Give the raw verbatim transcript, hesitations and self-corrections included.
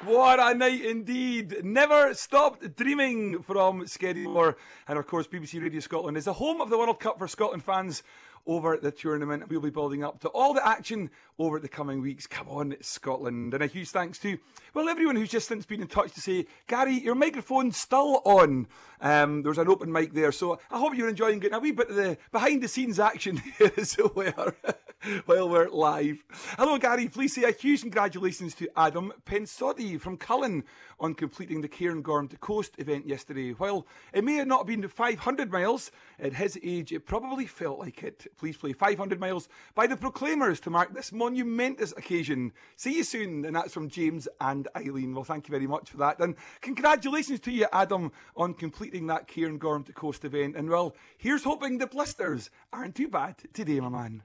What a night indeed. Never stopped dreaming from Skerrymoor. And of course, B B C Radio Scotland is the home of the World Cup for Scotland fans over the tournament. We'll be building up to all the action over the coming weeks. Come on, Scotland. And a huge thanks to, well, everyone who's just since been in touch to say, Gary, your microphone's still on. Um, there was an open mic there. So I hope you're enjoying getting a wee bit of the behind the scenes action here as well. While we're live. Hello, Gary. Please say a huge congratulations to Adam Pensodi from Cullen on completing the Cairngorm to Coast event yesterday. While it may have not been five hundred miles, at his age, it probably felt like it. Please play five hundred miles by the Proclaimers to mark this monumentous occasion. See you soon. And that's from James and Eileen. Well, thank you very much for that. And congratulations to you, Adam, on completing that Cairngorm to Coast event. And well, here's hoping the blisters aren't too bad today, my man.